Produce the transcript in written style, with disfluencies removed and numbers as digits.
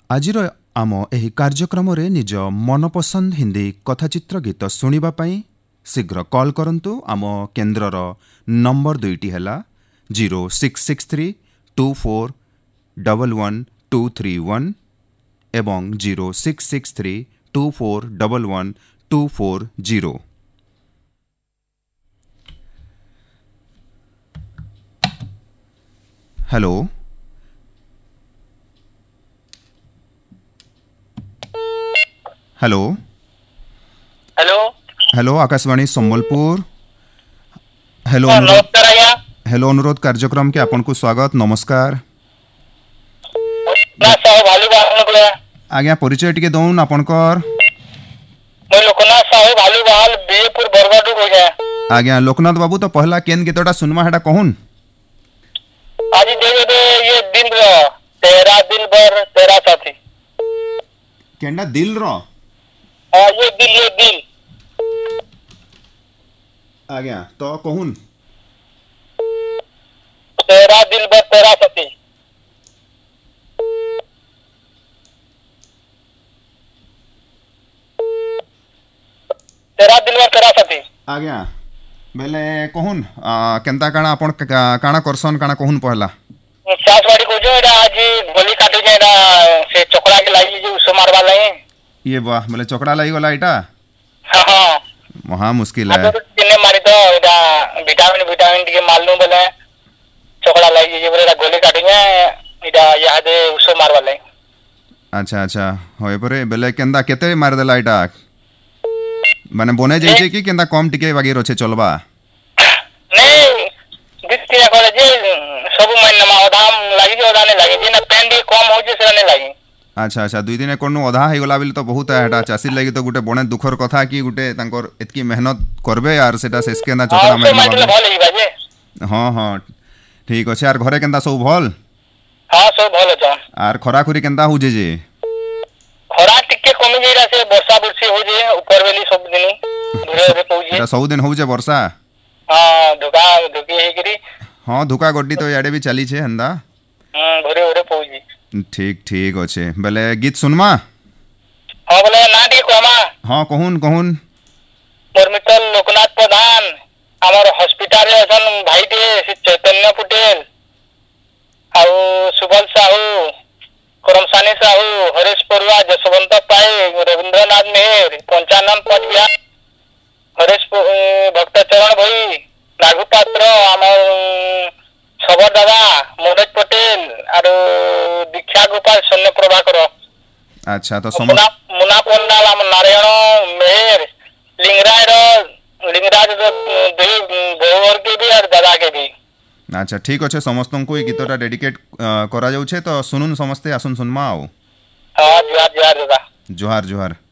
ଆଜିର ଆମ ଏହି କାର୍ଯ୍ୟକ୍ରମରେ ନିଜ ମନପସନ୍ଦ ହିନ୍ଦୀ କଥାଚିତ୍ର ଗୀତ ଶୁଣିବା ପାଇଁ ଶୀଘ୍ର କଲ୍ କରନ୍ତୁ। ଆମ କେନ୍ଦ୍ରର ନମ୍ବର ଦୁଇଟି ହେଲା 066324111231 ଏବଂ 066324111240। Hello hello hello hello Akashvani Sambalpur. Hello नमस्कार आज्ञा। हेलो अनुरोध कार्यक्रम के आपन को स्वागत नमस्कार। ना साहू भालू बहाल नकले आज्ञा परिचय टिके दउन आपनकर। मैं लोकनाथ साहू भालू बहाल बीएपुर बरगडू को जाए। आज्ञा लोकनाथ बाबू तो पहला केन गीतटा सुनमा हेटा कहून। आज देवे दे ये दिन रो तेरा दिल भर तेरा साथी। केंडा दिल रो ये दिल आज्ञा तो कहून। तेरा दिल भर तेरा साथी। तेरा दिल भर तेरा साथी आज्ञा बेले कहून केनता काना आपन काना करसन काना कहून पहला। चासवाड़ी को जो एडा आज गोली काटू जे एडा से चोकड़ा के लागी जो उसो मारवा लई। ये वाह बेले चोकड़ा लागि गला इटा। हां महा मुश्किल है। तो दिने मारी तो एडा विटामिन के मालूम बोले चोकड़ा लागी जे बोले गोली काटू जे एडा यहाँ दे उसो मारवा लई। अच्छा अच्छा होय परे बेले केनता केते मार देला इटा माने बने जाइछे कि केनता कम टिके बागी रोचे चलबा। नहीं दिसतिया करे जे सब महीना मा ओदाम लागी जे ओदाने लागी जे ना पेन भी कम हो जे से ने लागी। अच्छा अच्छा दुई दिन कोन अधा हे गला बिल तो बहुत हेटा चासी लागि तो गुटे बने दुखर कथा कि गुटे तांकर एतकी मेहनत करबे यार सेटा सेस केना चकरा में मारले भल ही बाजे। हां हां ठीक अछि यार घरे केनता सब भल। हां सब भल छ। आर खरा खुरी केनता होजे जे खरा टिके कमी जेरा से वर्षा बुरसी हो जे ऊपर वेली सब दिन धीरे धीरे पहुंचे। एटा सब दिन होजे वर्षा। हां धुका धुकी हे करी। हां धुका गड्डी तो याडे भी चली छे हंदा। भोरे भोरे पहुंची। ठीक ठीक अच्छे बेले गीत सुनमा। हाँ बोले ना टी कोमा। हाँ कहून कहून। मोर मित्र लोकनाथ प्रधान हमार हॉस्पिटल रे अछन भाई टे चैतन्य पटेल आउ सुबल साहू करमसानी साहू हरेश परुआ जसवंत पाए रविंद्रनाथ मेहर पंचानन पटिया हरेश भक्तचरण भाई नागू पात्र हमार खबर दादा मनोज पटेल और दीक्षा गोपाल सन्य प्रभाकर। अच्छा तो मुना पंडाल हम नारायण मेहर लिंगराज भोर के भी और दादा के भी। अच्छा ठीक अच्छे समस्त को ये गीतटा डेडिकेट करा जाउछे तो सुनुन समस्ते आसुन सुनमा आओ। हां जोहार जोहार दादा जोहार जोहार।